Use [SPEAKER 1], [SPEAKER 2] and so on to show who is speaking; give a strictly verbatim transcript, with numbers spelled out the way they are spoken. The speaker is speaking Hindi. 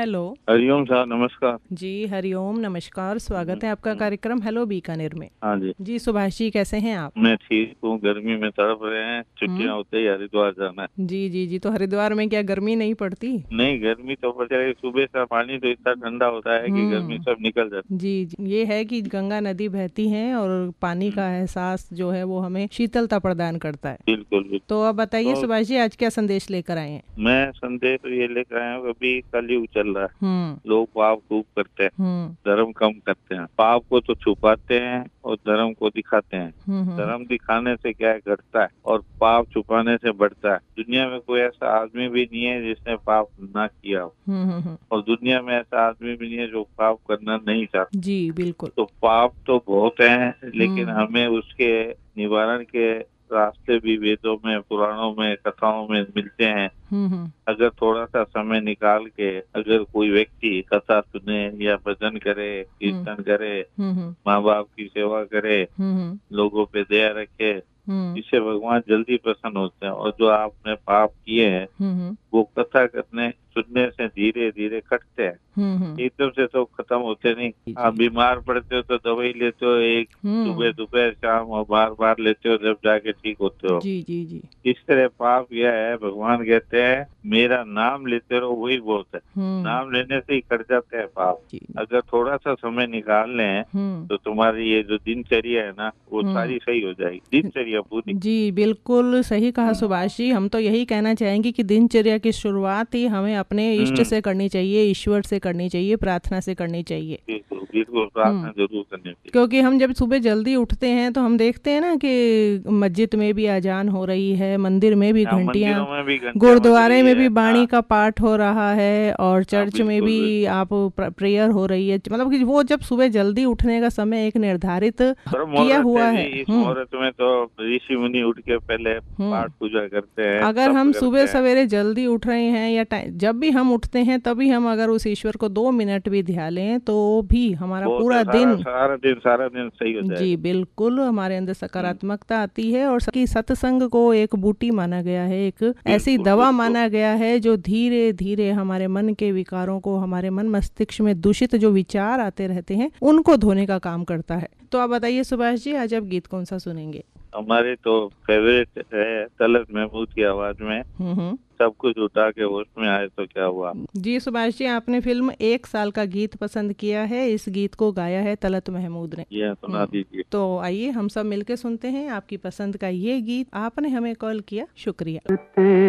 [SPEAKER 1] हेलो।
[SPEAKER 2] हरिओम साहब, नमस्कार।
[SPEAKER 1] जी हरिओम, नमस्कार, स्वागत है आपका कार्यक्रम हेलो बीकानेर में।
[SPEAKER 2] हाँ जी।
[SPEAKER 1] जी सुभाष जी, कैसे हैं आप?
[SPEAKER 2] मैं ठीक हूँ। गर्मी में तड़प रहे हैं, छुट्टियाँ
[SPEAKER 1] हम्म।
[SPEAKER 2] होते ही हरिद्वार जाना है।
[SPEAKER 1] जी जी जी, तो हरिद्वार में क्या गर्मी नहीं पड़ती?
[SPEAKER 2] नहीं, गर्मी तो पड़ जाएगी। सुबह का पानी तो इतना ठंडा होता है कि गर्मी
[SPEAKER 1] हम्म।
[SPEAKER 2] सब निकल जाती
[SPEAKER 1] जी जी, ये है कि गंगा नदी बहती है और पानी
[SPEAKER 2] है।
[SPEAKER 1] का एहसास जो है वो हमें शीतलता प्रदान करता है।
[SPEAKER 2] बिल्कुल बिल्कुल।
[SPEAKER 1] तो अब बताइए
[SPEAKER 2] तो
[SPEAKER 1] सुभाष जी, आज क्या संदेश लेकर आए हैं?
[SPEAKER 2] मैं संदेश तो ये लेकर आया हूँ, अभी कलयुग चल रहा है।
[SPEAKER 1] हम्म।
[SPEAKER 2] लोग पाप खूब करते हैं,
[SPEAKER 1] हम्म।
[SPEAKER 2] धर्म कम करते हैं। पाप को तो छुपाते हैं और धर्म को दिखाते हैं।
[SPEAKER 1] हम्म। हम्म।
[SPEAKER 2] धर्म दिखाने से क्या है, घटता है, और पाप छुपाने से बढ़ता है। दुनिया में कोई ऐसा आदमी भी नहीं है जिसने पाप ना किया हो,
[SPEAKER 1] हम्म। हम्म।
[SPEAKER 2] और दुनिया में ऐसा आदमी भी नहीं है जो पाप करना नहीं चाहता।
[SPEAKER 1] जी बिल्कुल।
[SPEAKER 2] तो पाप तो बहुत हैं, लेकिन
[SPEAKER 1] हम्म।
[SPEAKER 2] हमें उसके निवारण के रास्ते भी वेदों में, पुराणों में, कथाओं में मिलते हैं।
[SPEAKER 1] हम्म। हम्म।
[SPEAKER 2] अगर थोड़ा सा समय निकाल के अगर कोई व्यक्ति कथा सुने या भजन करे,
[SPEAKER 1] हम्म।
[SPEAKER 2] कीर्तन करे,
[SPEAKER 1] हम्म।
[SPEAKER 2] माँ बाप की सेवा करे,
[SPEAKER 1] हम्म।
[SPEAKER 2] लोगों पे दया रखे,
[SPEAKER 1] हम्म।
[SPEAKER 2] इससे भगवान जल्दी प्रसन्न होते हैं। और जो आपने पाप किए हैं,
[SPEAKER 1] हम्म।
[SPEAKER 2] वो कथा करने सुनने से धीरे धीरे कटते हैं।
[SPEAKER 1] हम्म। हम्म।
[SPEAKER 2] एकदम से तो खत्म होते नहीं।
[SPEAKER 1] जी
[SPEAKER 2] आप
[SPEAKER 1] जी।
[SPEAKER 2] बीमार पड़ते हो तो दवाई लेते हो, एक सुबह
[SPEAKER 1] हम्म।
[SPEAKER 2] दोपहर शाम, और बार बार लेते हो, जब जाके ठीक होते हो।
[SPEAKER 1] जी जी जी।
[SPEAKER 2] इस तरह पाप यह है, भगवान कहते हैं मेरा नाम लेते रहो, वही बहुत है।
[SPEAKER 1] हम्म।
[SPEAKER 2] नाम लेने से ही कट जाते हैं पाप।
[SPEAKER 1] जी।
[SPEAKER 2] अगर थोड़ा सा समय निकाल लें
[SPEAKER 1] हम्म।
[SPEAKER 2] तो तुम्हारी ये जो दिनचर्या है ना, वो
[SPEAKER 1] हम्म।
[SPEAKER 2] सारी सही हो जाएगी, दिनचर्या पूरी।
[SPEAKER 1] जी बिल्कुल सही कहा
[SPEAKER 2] हम्म
[SPEAKER 1] सुभाष जी। हम तो यही कहना चाहेंगे कि दिनचर्या की शुरुआत ही हमें अपने इष्ट
[SPEAKER 2] हम्म,
[SPEAKER 1] से करनी चाहिए, ईश्वर से करनी चाहिए, प्रार्थना से करनी चाहिए।
[SPEAKER 2] बिल्कुल बिल्कुल,
[SPEAKER 1] हम्म।
[SPEAKER 2] प्रार्थना जरूर करनी चाहिए।
[SPEAKER 1] क्योंकि हम जब सुबह जल्दी उठते हैं तो हम देखते हैं ना कि मस्जिद में भी अजान हो रही है, मंदिर में भी
[SPEAKER 2] हाँ,
[SPEAKER 1] घंटियां,
[SPEAKER 2] मंदिरों में भी घंटियां बज
[SPEAKER 1] गुरुद्वारे
[SPEAKER 2] रही
[SPEAKER 1] में
[SPEAKER 2] है।
[SPEAKER 1] भी बाणी
[SPEAKER 2] हाँ
[SPEAKER 1] का पाठ हो रहा है, और
[SPEAKER 2] हाँ,
[SPEAKER 1] चर्च में
[SPEAKER 2] बिल्कुल
[SPEAKER 1] भी
[SPEAKER 2] बिल्कुल।
[SPEAKER 1] आप प्रेयर हो रही है। मतलब कि वो जब सुबह जल्दी उठने का समय एक निर्धारित
[SPEAKER 2] ब्रह्म
[SPEAKER 1] किया
[SPEAKER 2] मुहूर्त है
[SPEAKER 1] हुआ
[SPEAKER 2] जी।
[SPEAKER 1] है।
[SPEAKER 2] इस
[SPEAKER 1] हम्म।
[SPEAKER 2] मुहूर्त में तो ऋषि मुनि उठ के पहले
[SPEAKER 1] हम्म।
[SPEAKER 2] पाठ पूजा करते हैं,
[SPEAKER 1] अगर
[SPEAKER 2] तप
[SPEAKER 1] हम
[SPEAKER 2] करते
[SPEAKER 1] सुबह
[SPEAKER 2] हैं।
[SPEAKER 1] सवेरे जल्दी उठ रहे हैं या टाइम जब भी हम उठते हैं तभी हम अगर उस ईश्वर को दो मिनट भी ध्यान लें तो भी हमारा
[SPEAKER 2] बहुत है,
[SPEAKER 1] पूरा
[SPEAKER 2] सारा
[SPEAKER 1] दिन,
[SPEAKER 2] सारा दिन सारा दिन सही हो
[SPEAKER 1] जी
[SPEAKER 2] जाएगा।
[SPEAKER 1] बिल्कुल, हमारे अंदर
[SPEAKER 2] हम्म,
[SPEAKER 1] सकारात्मकता आती है। और कि सत्संग को एक बूटी माना गया है, एक ऐसी
[SPEAKER 2] बिल्कुल
[SPEAKER 1] दवा
[SPEAKER 2] बिल्कुल।
[SPEAKER 1] माना गया है जो धीरे धीरे हमारे मन के विकारों को, हमारे मन मस्तिष्क में दूषित जो विचार आते रहते हैं उनको धोने का काम करता है। तो आप बताइए सुभाष जी, आज आप गीत कौन सा सुनेंगे?
[SPEAKER 2] हमारे तो फेवरेट है तलत महमूद की आवाज में,
[SPEAKER 1] हम्म। हम्म।
[SPEAKER 2] सब कुछ उठा के होश में आए तो क्या हुआ।
[SPEAKER 1] जी सुभाष जी, आपने फिल्म एक साल का गीत पसंद किया है। इस गीत को गाया है तलत महमूद ने।
[SPEAKER 2] ये सुना
[SPEAKER 1] हम्म।
[SPEAKER 2] दीजिए।
[SPEAKER 1] तो आइए हम सब मिलके सुनते हैं आपकी पसंद का ये गीत। आपने हमें कॉल किया, शुक्रिया।